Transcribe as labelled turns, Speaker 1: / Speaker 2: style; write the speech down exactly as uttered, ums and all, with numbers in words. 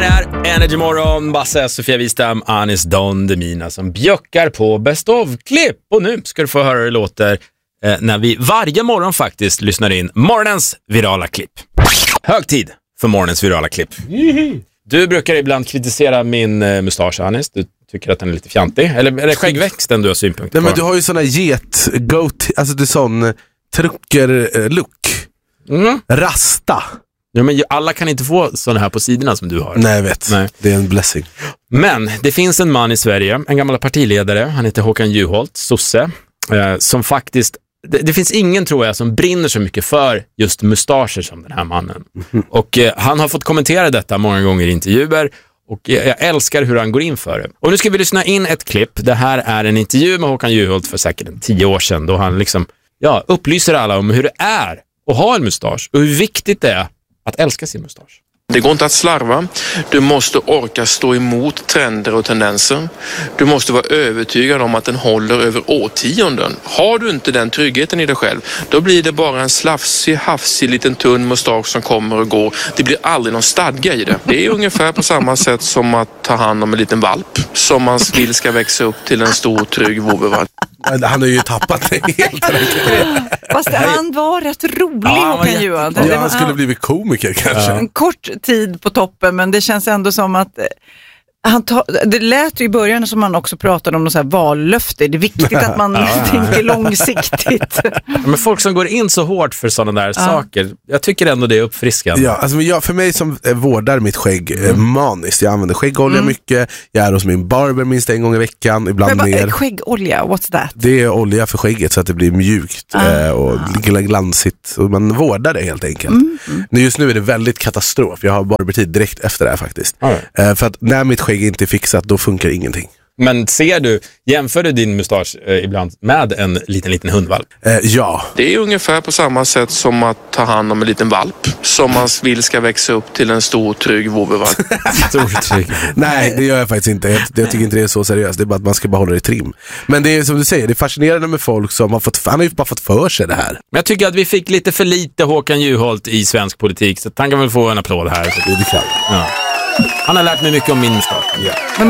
Speaker 1: är Energy Morgon, Basse, Sofia Wistam, Anis Don Demina som bjöckar på Best of-klipp. Och nu ska du få höra hur det låter eh, när vi varje morgon faktiskt lyssnar in morgonens virala klipp. Hög tid för morgonens virala klipp. Du brukar ibland kritisera min eh, mustasch, Anis. Du tycker att den är lite fjantig. Eller är det skäggväxten du har synpunkter på?
Speaker 2: Nej, men du har ju såna get goat, alltså du sån trucker look. Mm. Rasta.
Speaker 1: Ja, men alla kan inte få såna här på sidorna som du har.
Speaker 2: Nej, jag vet. Nej. Det är en blessing.
Speaker 1: Men det finns en man i Sverige, en gammal partiledare, han heter Håkan Juholt, sosse, eh, som faktiskt, det, det finns ingen tror jag som brinner så mycket för just mustascher som den här mannen. Mm. Och eh, han har fått kommentera detta många gånger i intervjuer och jag, jag älskar hur han går in för det. Och nu ska vi lyssna in ett klipp. Det här är en intervju med Håkan Juholt för säkert en tio år sedan då han liksom, ja, upplyser alla om hur det är att ha en mustasch och hur viktigt det är att älska sin mustasch.
Speaker 3: Det går inte att slarva. Du måste orka stå emot trender och tendenser. Du måste vara övertygad om att den håller över årtionden. Har du inte den tryggheten i dig själv, då blir det bara en slafsig, hafsig liten tunn mustasch som kommer och går. Det blir aldrig någon stadga i det. Det är ungefär på samma sätt som att ta hand om en liten valp som man vill ska växa upp till en stor, trygg vovve.
Speaker 2: Han har ju tappat det helt.
Speaker 4: Fast han var rätt rolig,
Speaker 1: ja,
Speaker 4: Håkan Juholt.
Speaker 2: Ja, han skulle blivit komiker kanske.
Speaker 4: En kort tid på toppen, men det känns ändå som att han ta, det lät ju i början som man också pratade om något så här vallöfte. Det är viktigt att man ja, tänker långsiktigt.
Speaker 1: Ja, men folk som går in så hårt för sådana där ja. saker, jag tycker ändå det är uppfriskande.
Speaker 2: Ja, alltså jag, för mig som vårdar mitt skägg mm. maniskt, jag använder skäggolja mm. mycket, jag är hos min barber minst en gång i veckan, ibland
Speaker 4: men,
Speaker 2: mer.
Speaker 4: Skäggolja, what's that?
Speaker 2: Det är olja för skägget så att det blir mjukt ah. och glansigt och man vårdar det helt enkelt. Mm. Mm. Just nu är det väldigt katastrof, jag har barbertid direkt efter det här faktiskt. Mm. För att när mitt skägg inte fixat, då funkar ingenting.
Speaker 1: Men ser du, jämför du din mustasch eh, ibland med en liten, liten hundvalp?
Speaker 2: Eh, ja.
Speaker 3: Det är ungefär på samma sätt som att ta hand om en liten valp som man vill ska växa upp till en stor, trygg vovvevalp.
Speaker 1: Stor, trygg.
Speaker 2: Nej, det gör jag faktiskt inte. Jag, jag tycker inte det är så seriöst. Det är bara att man ska bara hålla det i trim. Men det är som du säger, det är fascinerande med folk som har fått, han har ju bara fått för sig det här.
Speaker 1: Men jag tycker att vi fick lite för lite Håkan Juholt i svensk politik, så han kan väl få en applåd här.
Speaker 2: Det är det klart.
Speaker 1: Ja. Han har lärt mig mycket om min mustasch.
Speaker 2: Ja.